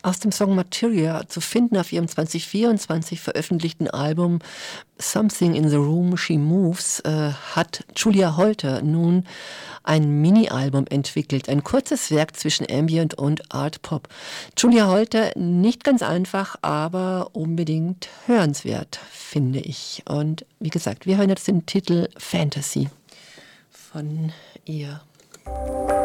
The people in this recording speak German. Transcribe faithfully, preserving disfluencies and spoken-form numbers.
Aus dem Song Materia, zu finden auf ihrem zwanzig vierundzwanzig veröffentlichten Album Something in the Room She Moves, äh, hat Julia Holter nun ein Mini-Album entwickelt. Ein kurzes Werk zwischen Ambient und Art Pop. Julia Holter, nicht ganz einfach, aber unbedingt hörenswert, finde ich. Und wie gesagt, wir hören jetzt den Titel Fantasy von ihr.